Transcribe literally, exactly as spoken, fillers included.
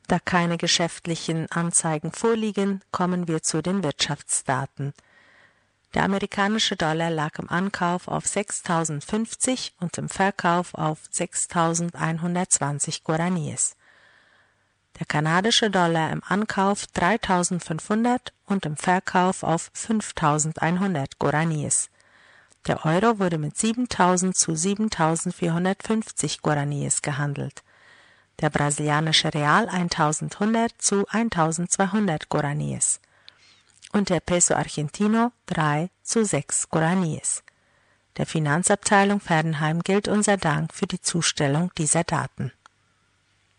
Da keine geschäftlichen Anzeigen vorliegen, kommen wir zu den Wirtschaftsdaten. Der amerikanische Dollar lag im Ankauf auf sechstausendfünfzig und im Verkauf auf sechstausendeinhundertzwanzig Guaraníes. Der kanadische Dollar im Ankauf dreitausendfünfhundert und im Verkauf auf fünftausendeinhundert Guaraníes. Der Euro wurde mit siebentausend zu siebentausendvierhundertfünfzig Guaraníes gehandelt. Der brasilianische Real eintausendhundert zu eintausendzweihundert Guaraníes. Und der Peso Argentino drei zu sechs Guaraníes. Der Finanzabteilung Verdenheim gilt unser Dank für die Zustellung dieser Daten.